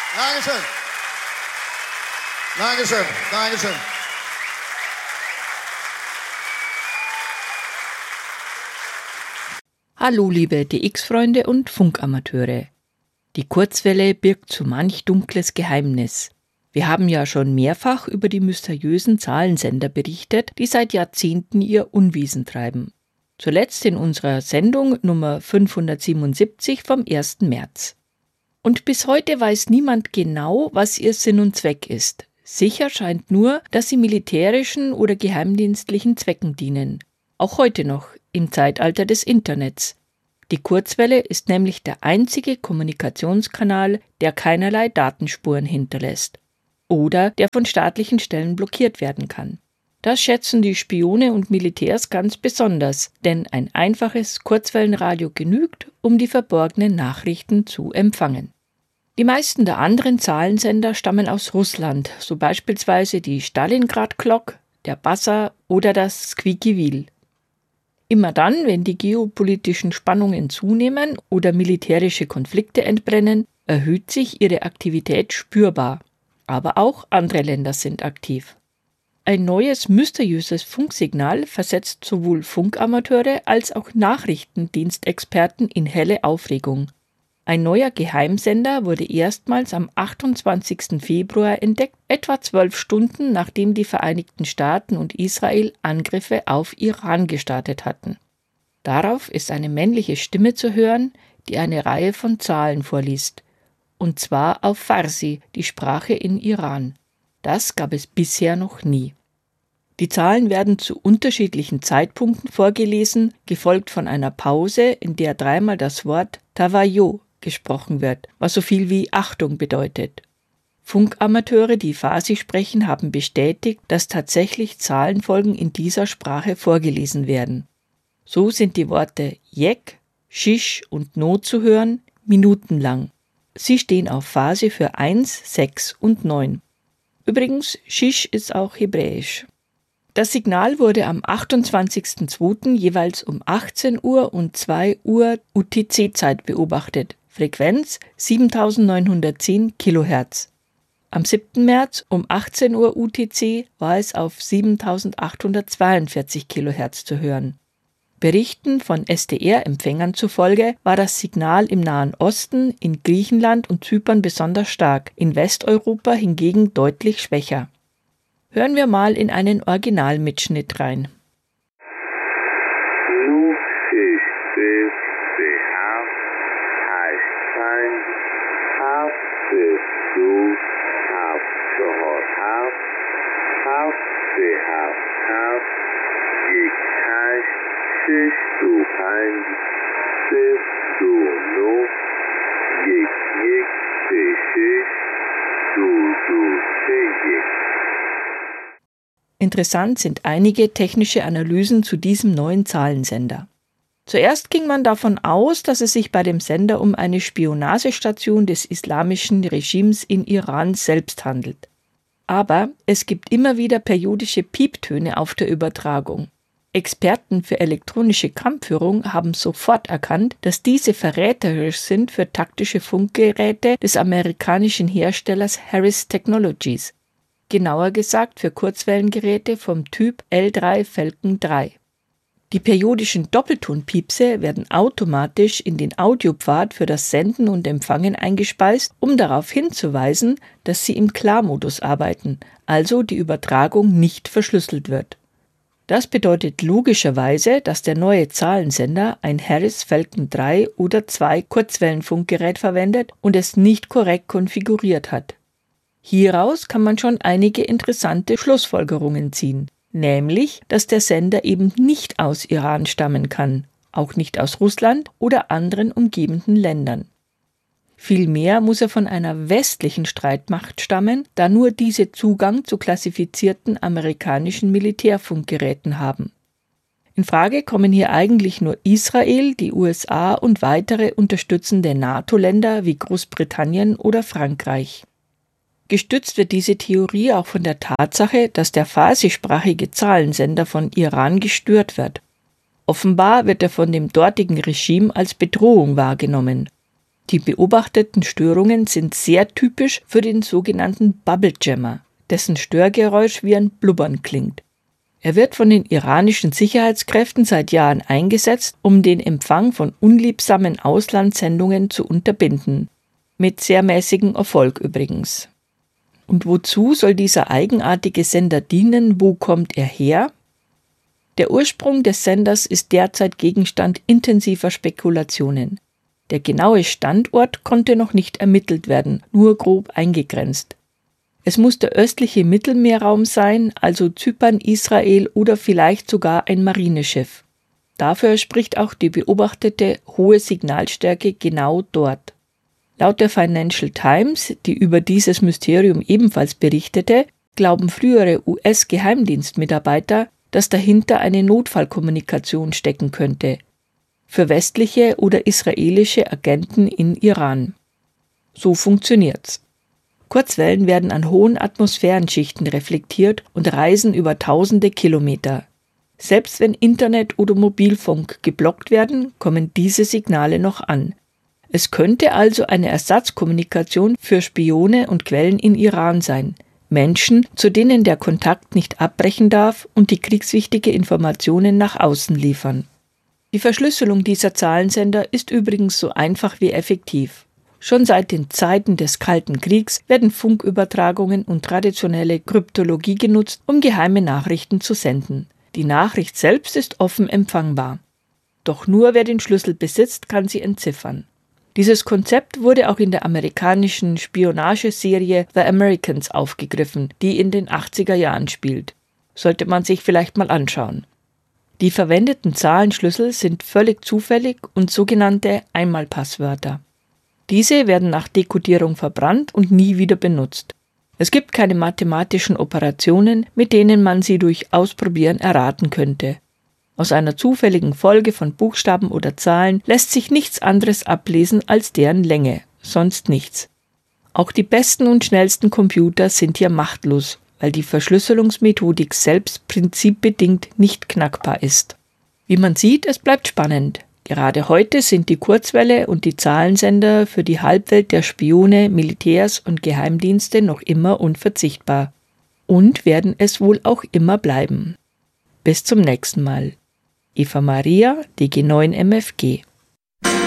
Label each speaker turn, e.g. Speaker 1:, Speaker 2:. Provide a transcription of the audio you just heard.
Speaker 1: Dankeschön. Dankeschön. Dankeschön.
Speaker 2: Hallo liebe DX-Freunde und Funkamateure. Die Kurzwelle birgt so manch dunkles Geheimnis. Wir haben ja schon mehrfach über die mysteriösen Zahlensender berichtet, die seit Jahrzehnten ihr Unwesen treiben. Zuletzt in unserer Sendung Nummer 577 vom 1. März. Und bis heute weiß niemand genau, was ihr Sinn und Zweck ist. Sicher scheint nur, dass sie militärischen oder geheimdienstlichen Zwecken dienen. Auch heute noch, im Zeitalter des Internets. Die Kurzwelle ist nämlich der einzige Kommunikationskanal, der keinerlei Datenspuren hinterlässt. Oder der von staatlichen Stellen blockiert werden kann. Das schätzen die Spione und Militärs ganz besonders, denn ein einfaches Kurzwellenradio genügt, um die verborgenen Nachrichten zu empfangen. Die meisten der anderen Zahlensender stammen aus Russland, so beispielsweise die Stalingrad-Glock, der Bassa oder das Squeaky Wheel. Immer dann, wenn die geopolitischen Spannungen zunehmen oder militärische Konflikte entbrennen, erhöht sich ihre Aktivität spürbar. Aber auch andere Länder sind aktiv. Ein neues, mysteriöses Funksignal versetzt sowohl Funkamateure als auch Nachrichtendienstexperten in helle Aufregung. Ein neuer Geheimsender wurde erstmals am 28. Februar entdeckt, etwa 12 Stunden nachdem die Vereinigten Staaten und Israel Angriffe auf Iran gestartet hatten. Darauf ist eine männliche Stimme zu hören, die eine Reihe von Zahlen vorliest. Und zwar auf Farsi, die Sprache in Iran. Das gab es bisher noch nie. Die Zahlen werden zu unterschiedlichen Zeitpunkten vorgelesen, gefolgt von einer Pause, in der dreimal das Wort Tavayo gesprochen wird, was so viel wie Achtung bedeutet. Funkamateure, die Farsi sprechen, haben bestätigt, dass tatsächlich Zahlenfolgen in dieser Sprache vorgelesen werden. So sind die Worte Yek, Shish und No zu hören, minutenlang. Sie stehen auf Farsi für 1, 6 und 9. Übrigens, Shish ist auch hebräisch. Das Signal wurde am 28.02. jeweils um 18 Uhr und 2 Uhr UTC-Zeit beobachtet. Frequenz 7910 kHz. Am 7. März um 18 Uhr UTC war es auf 7842 kHz zu hören. Berichten von SDR-Empfängern zufolge war das Signal im Nahen Osten, in Griechenland und Zypern besonders stark, in Westeuropa hingegen deutlich schwächer. Hören wir mal in einen Originalmitschnitt rein. Interessant sind einige technische Analysen zu diesem neuen Zahlensender. Zuerst ging man davon aus, dass es sich bei dem Sender um eine Spionagestation des islamischen Regimes in Iran selbst handelt. Aber es gibt immer wieder periodische Pieptöne auf der Übertragung. Experten für elektronische Kampfführung haben sofort erkannt, dass diese verräterisch sind für taktische Funkgeräte des amerikanischen Herstellers Harris Technologies. Genauer gesagt für Kurzwellengeräte vom Typ L3 Falcon 3. Die periodischen Doppeltonpiepse werden automatisch in den Audiopfad für das Senden und Empfangen eingespeist, um darauf hinzuweisen, dass sie im Klarmodus arbeiten, also die Übertragung nicht verschlüsselt wird. Das bedeutet logischerweise, dass der neue Zahlensender ein Harris Falcon 3 oder 2 Kurzwellenfunkgerät verwendet und es nicht korrekt konfiguriert hat. Hieraus kann man schon einige interessante Schlussfolgerungen ziehen, nämlich, dass der Sender eben nicht aus Iran stammen kann, auch nicht aus Russland oder anderen umgebenden Ländern. Vielmehr muss er von einer westlichen Streitmacht stammen, da nur diese Zugang zu klassifizierten amerikanischen Militärfunkgeräten haben. In Frage kommen hier eigentlich nur Israel, die USA und weitere unterstützende NATO-Länder wie Großbritannien oder Frankreich. Gestützt wird diese Theorie auch von der Tatsache, dass der farsi-sprachige Zahlensender von Iran gestört wird. Offenbar wird er von dem dortigen Regime als Bedrohung wahrgenommen. Die beobachteten Störungen sind sehr typisch für den sogenannten Bubble Jammer, dessen Störgeräusch wie ein Blubbern klingt. Er wird von den iranischen Sicherheitskräften seit Jahren eingesetzt, um den Empfang von unliebsamen Auslandssendungen zu unterbinden. Mit sehr mäßigem Erfolg übrigens. Und wozu soll dieser eigenartige Sender dienen? Wo kommt er her? Der Ursprung des Senders ist derzeit Gegenstand intensiver Spekulationen. Der genaue Standort konnte noch nicht ermittelt werden, nur grob eingegrenzt. Es muss der östliche Mittelmeerraum sein, also Zypern, Israel oder vielleicht sogar ein Marineschiff. Dafür spricht auch die beobachtete hohe Signalstärke genau dort. Laut der Financial Times, die über dieses Mysterium ebenfalls berichtete, glauben frühere US-Geheimdienstmitarbeiter, dass dahinter eine Notfallkommunikation stecken könnte. Für westliche oder israelische Agenten in Iran. So funktioniert's. Kurzwellen werden an hohen Atmosphärenschichten reflektiert und reisen über tausende Kilometer. Selbst wenn Internet oder Mobilfunk geblockt werden, kommen diese Signale noch an. Es könnte also eine Ersatzkommunikation für Spione und Quellen in Iran sein. Menschen, zu denen der Kontakt nicht abbrechen darf und die kriegswichtige Informationen nach außen liefern. Die Verschlüsselung dieser Zahlensender ist übrigens so einfach wie effektiv. Schon seit den Zeiten des Kalten Kriegs werden Funkübertragungen und traditionelle Kryptologie genutzt, um geheime Nachrichten zu senden. Die Nachricht selbst ist offen empfangbar. Doch nur wer den Schlüssel besitzt, kann sie entziffern. Dieses Konzept wurde auch in der amerikanischen Spionageserie The Americans aufgegriffen, die in den 80er Jahren spielt. Sollte man sich vielleicht mal anschauen. Die verwendeten Zahlenschlüssel sind völlig zufällig und sogenannte Einmalpasswörter. Diese werden nach Dekodierung verbrannt und nie wieder benutzt. Es gibt keine mathematischen Operationen, mit denen man sie durch Ausprobieren erraten könnte. Aus einer zufälligen Folge von Buchstaben oder Zahlen lässt sich nichts anderes ablesen als deren Länge, sonst nichts. Auch die besten und schnellsten Computer sind hier machtlos, weil die Verschlüsselungsmethodik selbst prinzipbedingt nicht knackbar ist. Wie man sieht, es bleibt spannend. Gerade heute sind die Kurzwelle und die Zahlensender für die Halbwelt der Spione, Militärs und Geheimdienste noch immer unverzichtbar. Und werden es wohl auch immer bleiben. Bis zum nächsten Mal. Eva Maria, DG9 MFG.